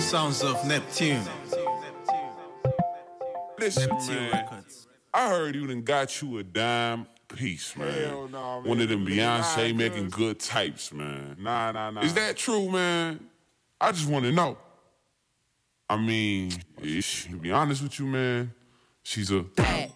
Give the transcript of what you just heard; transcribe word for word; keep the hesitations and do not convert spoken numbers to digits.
Sounds of Neptune. Listen, Neptune man. Records. I heard you done got you a dime piece, man. Hell nah, man. One of them Beyonce Nah, making cuz. good types, man. Nah, nah, nah. Is that true, man? I just want to know. I mean, ish, to be honest with you, man, she's a Bad